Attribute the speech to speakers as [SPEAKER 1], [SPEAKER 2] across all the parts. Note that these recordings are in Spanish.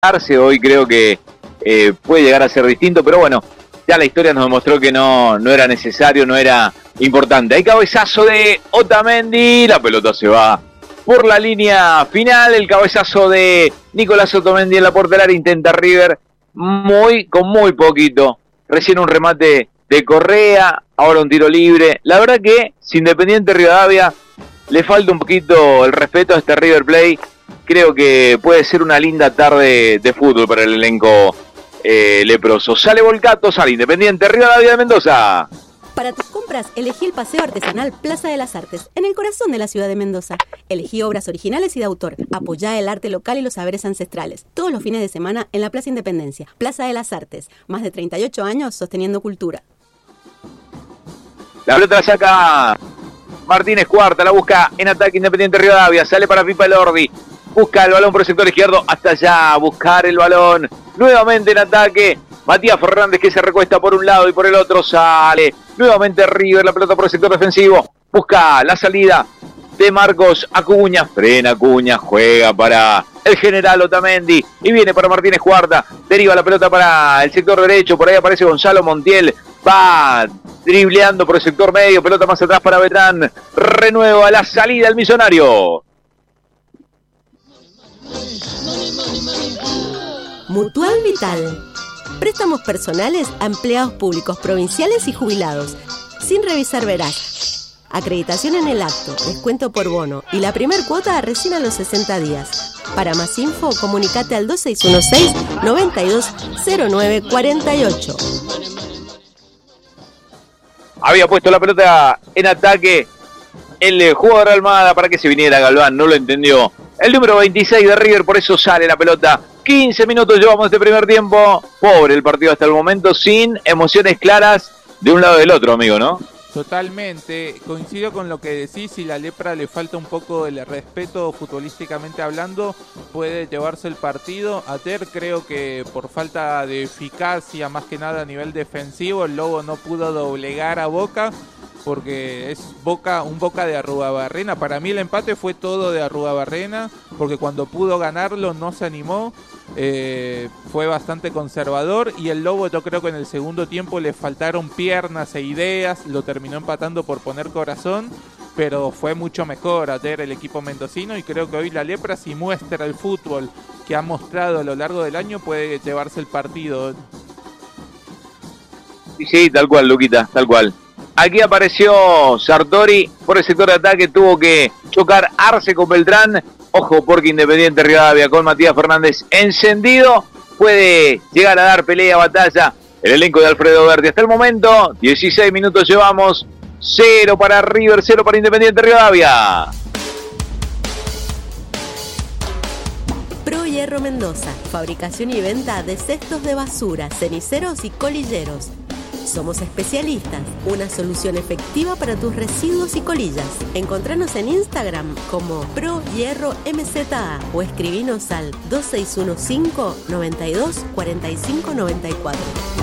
[SPEAKER 1] Arce, hoy creo que puede llegar a ser distinto, pero bueno, ya la historia nos demostró que no era necesario, no era importante. Hay cabezazo de Otamendi, la pelota se va por la línea final, el cabezazo de Nicolás Otamendi en la portería, intenta River con muy poquito, recién un remate de Correa, ahora un tiro libre. La verdad que si Independiente Rivadavia le falta un poquito el respeto a este River Plate, creo que puede ser una linda tarde de fútbol para el elenco leproso. Sale Volcato, sale Independiente Rivadavia de Mendoza.
[SPEAKER 2] Para tus compras, elegí el Paseo Artesanal Plaza de las Artes, en el corazón de la ciudad de Mendoza. Elegí obras originales y de autor. Apoyá el arte local y los saberes ancestrales. Todos los fines de semana en la Plaza Independencia. Plaza de las Artes. Más de 38 años sosteniendo cultura.
[SPEAKER 1] La pelota la saca Martínez Cuarta, la busca en ataque Independiente Rivadavia. Sale para Pipa Elordi. Busca el balón por el sector izquierdo. Hasta allá, buscar el balón. Nuevamente en ataque. Matías Fernández que se recuesta por un lado y por el otro sale. Nuevamente River, la pelota por el sector defensivo. Busca la salida de Marcos Acuña. Frena Acuña, juega para el general Otamendi. Y viene para Martínez Cuarta. Deriva la pelota para el sector derecho. Por ahí aparece Gonzalo Montiel. Va dribleando por el sector medio. Pelota más atrás para Beltrán. Renueva la salida el Millonario.
[SPEAKER 2] Mutual Vital. Préstamos personales a empleados públicos provinciales y jubilados, sin revisar veraz. Acreditación en el acto, descuento por bono y la primer cuota recién a los 60 días. Para más info, comunicate al 2616-920948.
[SPEAKER 1] Había puesto la pelota en ataque el jugador Almada para que se viniera Galván, no lo entendió. El número 26 de River, por eso sale la pelota. 15 minutos llevamos este primer tiempo. Pobre el partido hasta el momento, sin emociones claras de un lado del otro, amigo, ¿no?
[SPEAKER 3] Totalmente, coincido con lo que decís. Si la Lepra le falta un poco el respeto futbolísticamente hablando, puede llevarse el partido. Ater creo que por falta de eficacia, más que nada a nivel defensivo, el Lobo no pudo doblegar a Boca, porque es un Boca de Arruabarrena. Para mí el empate fue todo de Arruabarrena, porque cuando pudo ganarlo no se animó, fue bastante conservador, y el Lobo yo creo que en el segundo tiempo le faltaron piernas e ideas, lo terminó empatando por poner corazón, pero fue mucho mejor ayer el equipo mendocino, y creo que hoy la Lepra, si muestra el fútbol que ha mostrado a lo largo del año, puede llevarse el partido.
[SPEAKER 1] Sí, tal cual, Luquita, tal cual. Aquí apareció Sartori por el sector de ataque, tuvo que chocar Arce con Beltrán. Ojo, porque Independiente Rivadavia con Matías Fernández encendido puede llegar a dar pelea, batalla el elenco de Alfredo Verdi. Hasta el momento, 16 minutos llevamos, 0 para River, 0 para Independiente Rivadavia.
[SPEAKER 2] Pro Hierro Mendoza, fabricación y venta de cestos de basura, ceniceros y colilleros. Somos especialistas, una solución efectiva para tus residuos y colillas. Encontranos en Instagram como Pro Hierro MZA o escribinos al 2615-924594.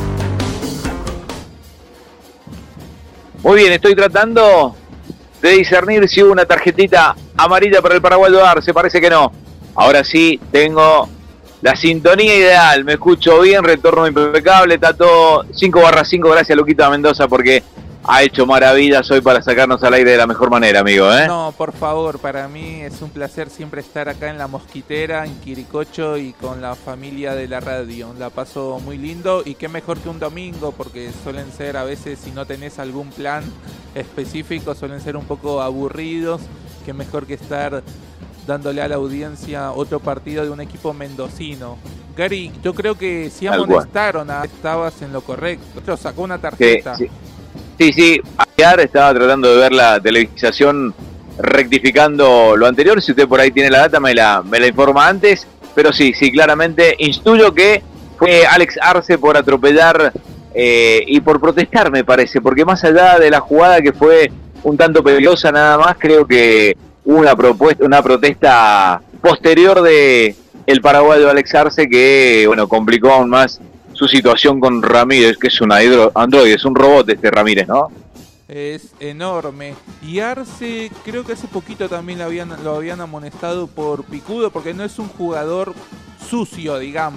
[SPEAKER 1] Muy bien, estoy tratando de discernir si hubo una tarjetita amarilla para el paraguayo Arce, parece que no. Ahora sí, tengo la sintonía ideal, me escucho bien, retorno impecable, está todo 5/5, gracias Luquita Mendoza porque ha hecho maravillas hoy para sacarnos al aire de la mejor manera, amigo, ¿eh?
[SPEAKER 3] No, por favor, para mí es un placer siempre estar acá en La Mosquitera, en Quiricocho, y con la familia de la radio. La paso muy lindo, y qué mejor que un domingo, porque suelen ser a veces, si no tenés algún plan específico, suelen ser un poco aburridos. Qué mejor que estar dándole a la audiencia otro partido de un equipo mendocino. Gary, yo creo que si amonestaron, estabas en lo correcto. Sacó una tarjeta.
[SPEAKER 1] Sí. Ayer estaba tratando de ver la televisación rectificando lo anterior. Si usted por ahí tiene la data, me la informa antes. Pero sí, claramente intuyo que fue Alex Arce por atropellar y por protestar, me parece. Porque más allá de la jugada que fue un tanto peligrosa nada más, creo que una protesta posterior de el paraguayo Alex Arce que, bueno, complicó aún más su situación con Ramírez, que es un androide, es un robot este Ramírez, ¿no?
[SPEAKER 3] es enorme. Y Arce, creo que hace poquito también lo habían amonestado por picudo, porque no es un jugador sucio, digamos.